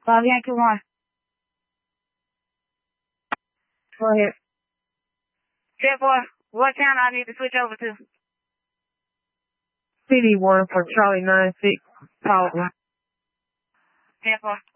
Bob Yankee 1. Go ahead. 10-4, what channel I need to switch over to? CD1 for Charlie 96. Power. 10-4.